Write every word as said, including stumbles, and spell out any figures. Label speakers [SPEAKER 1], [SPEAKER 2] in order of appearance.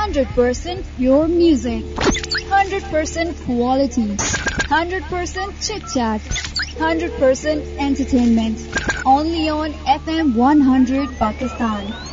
[SPEAKER 1] hundred percent pure music, one hundred percent quality, one hundred percent chit-chat, one hundred percent entertainment. Only on F M one hundred Pakistan.